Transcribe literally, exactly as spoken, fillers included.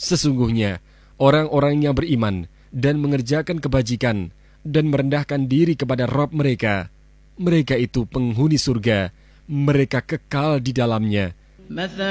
Sesungguhnya, orang-orang yang beriman dan mengerjakan kebajikan dan merendahkan diri kepada Rabb mereka, mereka itu penghuni surga, mereka kekal di dalamnya.